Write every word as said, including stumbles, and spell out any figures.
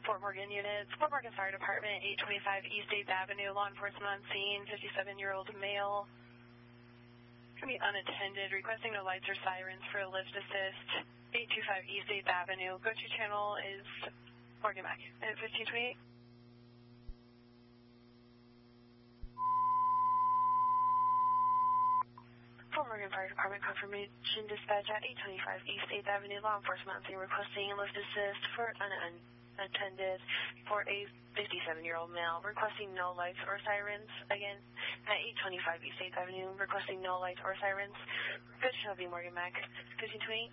Fort Morgan units, Fort Morgan Fire Department, eight twenty-five East eighth Avenue, law enforcement on scene, fifty-seven-year-old male. Can be unattended, requesting no lights or sirens for a lift assist, eight twenty-five East eighth Avenue. Go-to channel is Morgan Mac at fifteen twenty-eight. Fort Morgan Fire Department confirmation dispatch at eight twenty-five East eighth Avenue, law enforcement on scene requesting a lift assist for unattended for a fifty-seven-year-old male, requesting no lights or sirens. Again, at eight twenty-five East eighth Avenue, requesting no lights or sirens. Good shall be Morgan Mac, fifteen twenty-eight.